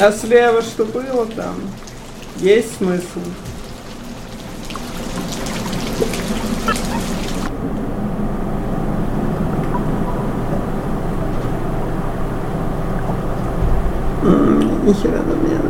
А слева что было там? Есть смысл? Ни хера там нет.